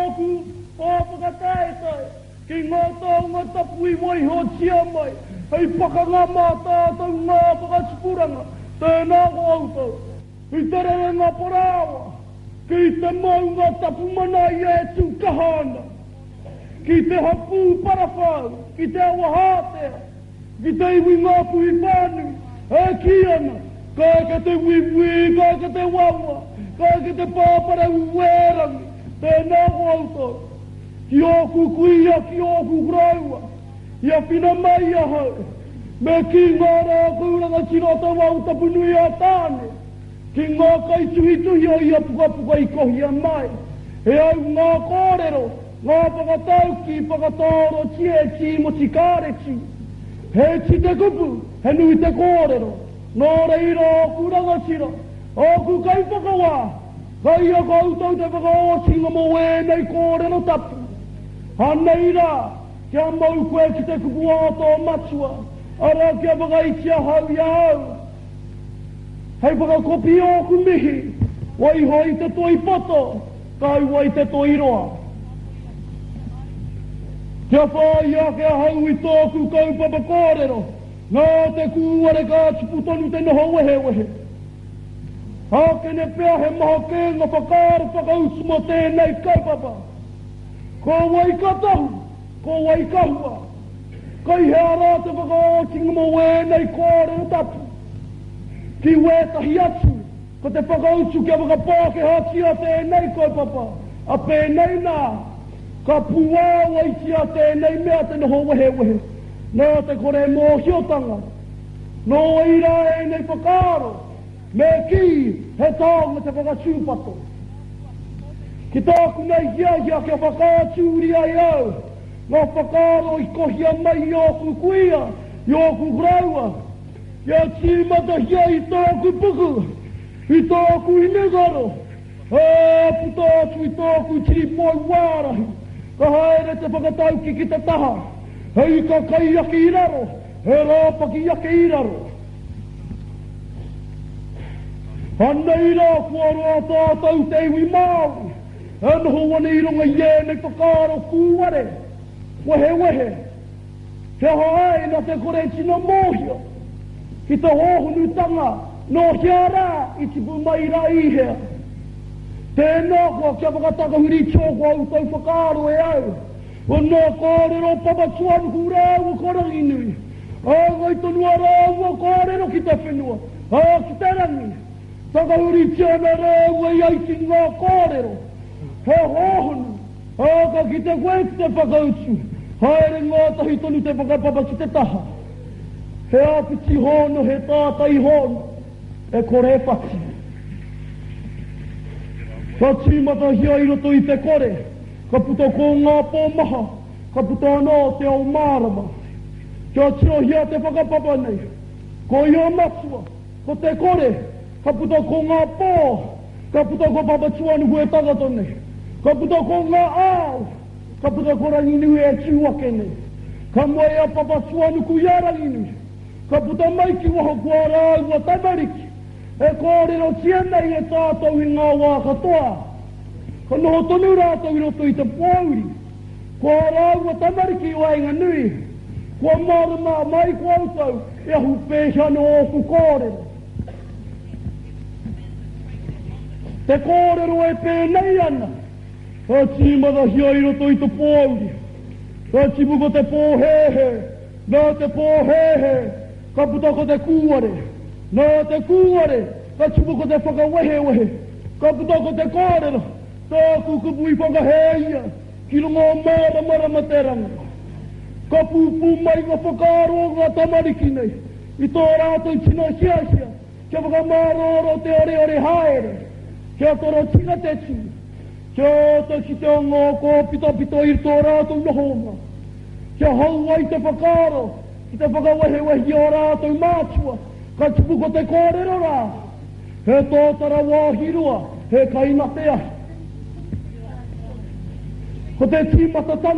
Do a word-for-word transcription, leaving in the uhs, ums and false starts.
ku pāpaka tae tae, ki ngā taonga tapui wai ho tia mai, hei pakanga mā tātou ngā pakasipuranga, tēnā ko autau. I tere ngā porawa, ki te mau ngā tapu mana i e tu kahana, ki te hapu parafau, ki te awahātea, ki te iwi ngā pui pānu, e ki ana, kā ka te wiwi, kā ka te wawa, kā ka te pāpara uwerangi, tēnā ko autau. Ki oku kuia, ki oku graua, ia pina mai ahau, me ki ngā rā kūranga tino tau au tapunui a tāne, ki ngā kaituhituhi o ia pukapuka i kohi a mai, e au ngā kōrero, ngā pakatauki, pakatoro, tie, ti, mo ti kāreti, he ti te kupu, he nui te kōrero, nō reira o kuranga tira, o ku kaipakawa, kai a kautau te whakaotinga mo e nei kōrero tapu, hanei rā, kia mau koe ki te kupu ato matua, ara kia whakaitia hau ia hau, hei whakakopi o ku mihi, wai hoi te toi poto, kai wai te toi roa. Kia whai a kia hau i tōku kaupapa kōrero, nā te kūare kā tuputonu te noho wehe wehe. Hake ne pēr he maha kēnga whakaara whakausu mo tēnei kaupapa. Ko wai katahu, ko wai kahua, kai he ara te whakaotinga mo wēnei kōrero tapu. Ki wētahi atu, ko te whakautu kia whakapāke hati a tēnei kaupapa, a pēnei nā, ka puāwa i tia tēnei mea te noho wehe wehe, nā te kore mōhiotanga, nō ira e nei whakaaro, me ki he tāonga te whakatūpato. Ki tāku nei hia hia kia whakātūri ai au, ngā whakaaro i kohia mai i oku kuia, i oku graua, ia tīmata hia i tōku puku, i tōku i negaro, e putātu i tōku tiripoi wārahi, ka haere te whakatauki ki te taha, hei ka kai ake i raro, he rāpa ki ake i raro. Hanei rā kua roa tātou te iwi Māori, e noho wane i ronga i e nei whakaaro kūware, wehe wehe, he hae na te kore tina mōhia, ki te hohunutanga, no hiara i tipu mai ra i hea. Tēnā kua kia whakatakahuri tōku au tau whakaaro e au. O nā kōrero papatuanu ku rāua korangi nui. A ngai tonua rāua kōrero ki te whenua. A ki te rangi. Takahuri tiana rāua i aiti ngā kōrero. He hohunu. A ka ki te koe ki te whakautu. Haere ngā tahi tonu te whakapapa ki te taha. He apiti hono, he tātai hono, e kore pati. Ka tīmata hia i roto i te kore, ka puto ko ngā pōmaha, ka puto anō te au mārama. Kia tino hia te whakapapa nei, ko i o matua, ko te kore, ka puto ko ngā pō, ka puto ko papatuanu hue tagato nei, ka puto ko ngā āu, ka puto ko rangi nui e tūake nei, ka moe a papatuanu ku iarangi nui, ka puta mai ki waho kua rāua tamariki, e kōrero tienei e tātou i ngā wā katoa. Ka noho tonu rātou i roto i te pōuri, kua rāua tamariki o ainga nui, kua marama mai kua autau, e ahu pēhano o ku kōrero. Te kōrero e pēnei ana, ka tīmata hia i roto i te pōuri, ka tipuko te pōhehe, nā te pōhehe, ka puta ko te kūare, nā te kūare, ka tupu ko te whakawehe wehe, ka puta ko te kōrero, tā kukupu i whakaheia, ki rungo māra mara materanga. Ka pūpū mai ngā whakaaro ngā tamariki nei, i tō rātou tino hia hia, kia whakamāroro te ore ore haere, kia toro tika te tū, kia ta ki te ngā kō pita pita i tō rātou nohonga, kia hau ai te whakaaro, ki te whakawehe wehi o rātou mātua, ka tupu ko te kōrero rā, he tōtara wāhirua, he kaina te ahi. Ko te tīmata tanga.